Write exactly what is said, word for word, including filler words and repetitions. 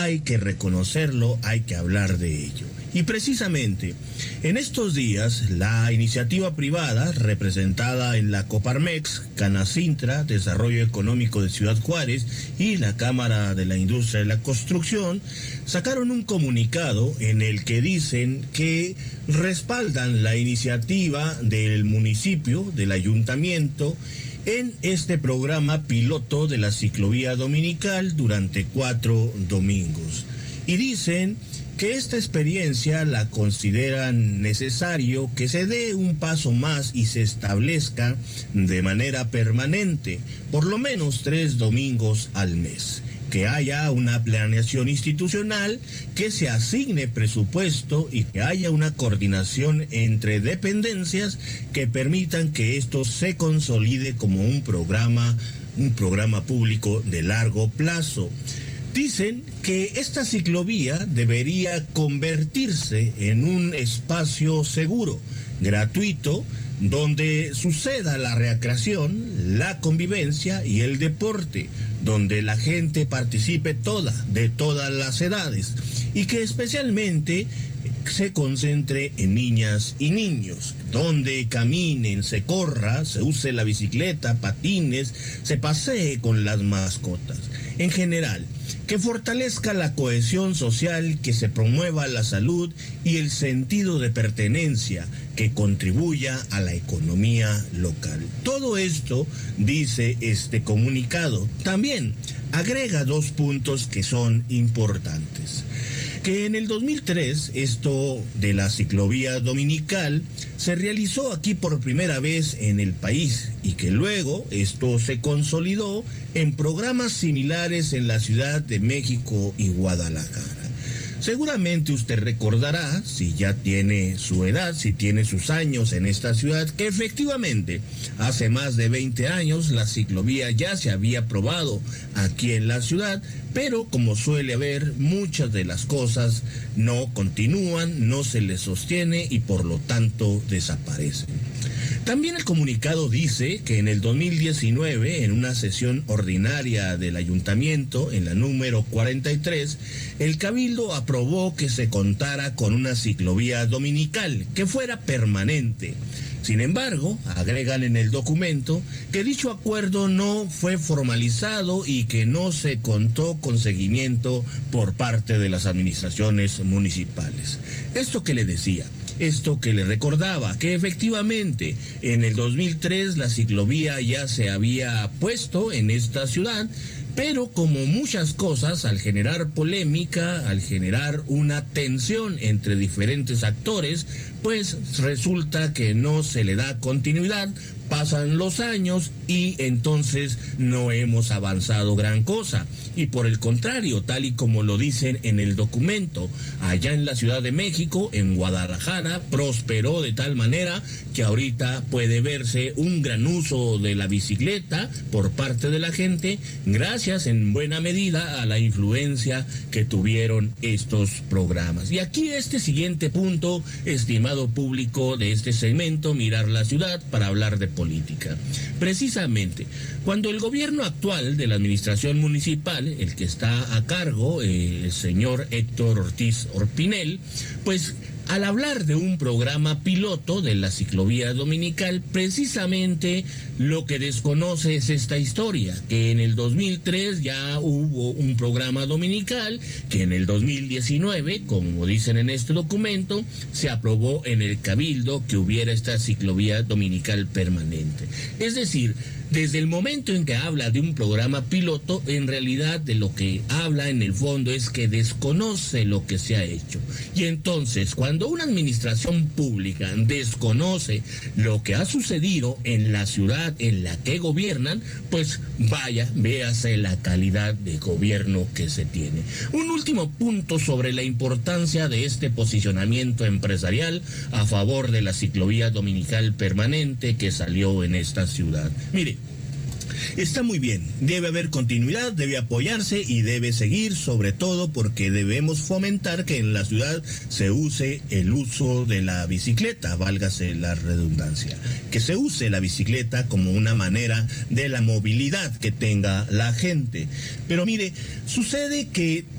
hay que reconocerlo, hay que hablar de ello. Y precisamente, en estos días, la iniciativa privada, representada en la Coparmex, Canacintra, Desarrollo Económico de Ciudad Juárez, y la Cámara de la Industria de la Construcción, sacaron un comunicado en el que dicen que respaldan la iniciativa del municipio, del ayuntamiento, en este programa piloto de la ciclovía dominical durante cuatro domingos. Y dicen que esta experiencia la consideran necesario que se dé un paso más y se establezca de manera permanente, por lo menos tres domingos al mes. Que haya una planeación institucional, que se asigne presupuesto y que haya una coordinación entre dependencias que permitan que esto se consolide como un programa, un programa público de largo plazo. Dicen que esta ciclovía debería convertirse en un espacio seguro, gratuito, donde suceda la recreación, la convivencia y el deporte, donde la gente participe toda, de todas las edades, y que especialmente se concentre en niñas y niños, donde caminen, se corra, se use la bicicleta, patines, se pasee con las mascotas. En general, que fortalezca la cohesión social, que se promueva la salud y el sentido de pertenencia, que contribuya a la economía local. Todo esto dice este comunicado. También agrega dos puntos que son importantes. Que en el dos mil tres, esto de la ciclovía dominical, se realizó aquí por primera vez en el país y que luego esto se consolidó en programas similares en la Ciudad de México y Guadalajara. Seguramente usted recordará, si ya tiene su edad, si tiene sus años en esta ciudad, que efectivamente hace más de veinte años la ciclovía ya se había aprobado aquí en la ciudad, pero como suele haber, muchas de las cosas no continúan, no se les sostiene y por lo tanto desaparecen. También el comunicado dice que en el dos mil diecinueve, en una sesión ordinaria del ayuntamiento, en la número cuarenta y tres, el Cabildo aprobó que se contara con una ciclovía dominical, que fuera permanente. Sin embargo, agregan en el documento que dicho acuerdo no fue formalizado y que no se contó con seguimiento por parte de las administraciones municipales. Esto que le decía, esto que le recordaba, que efectivamente en el dos mil tres la ciclovía ya se había puesto en esta ciudad, pero como muchas cosas, al generar polémica, al generar una tensión entre diferentes actores, pues resulta que no se le da continuidad, pasan los años y entonces no hemos avanzado gran cosa. Y por el contrario, tal y como lo dicen en el documento, allá en la Ciudad de México, en Guadalajara, prosperó de tal manera que ahorita puede verse un gran uso de la bicicleta por parte de la gente, gracias en buena medida a la influencia que tuvieron estos programas. Y aquí este siguiente punto, estimado público de este segmento, Mirar la Ciudad, para hablar de política. Precisamente, cuando el gobierno actual de la administración municipal, el que está a cargo, eh, el señor Héctor Ortiz Orpinel, pues al hablar de un programa piloto de la ciclovía dominical, precisamente lo que desconoce es esta historia, que en el dos mil tres ya hubo un programa dominical, que en el dos mil diecinueve, como dicen en este documento, se aprobó en el Cabildo que hubiera esta ciclovía dominical permanente. Es decir, desde el momento en que habla de un programa piloto, en realidad de lo que habla en el fondo es que desconoce lo que se ha hecho. Y entonces, cuando una administración pública desconoce lo que ha sucedido en la ciudad en la que gobiernan, pues vaya, véase la calidad de gobierno que se tiene. Un último punto sobre la importancia de este posicionamiento empresarial a favor de la ciclovía dominical permanente que salió en esta ciudad. Mire, está muy bien, debe haber continuidad, debe apoyarse y debe seguir, sobre todo porque debemos fomentar que en la ciudad se use el uso de la bicicleta, válgase la redundancia, que se use la bicicleta como una manera de la movilidad que tenga la gente. Pero mire, sucede que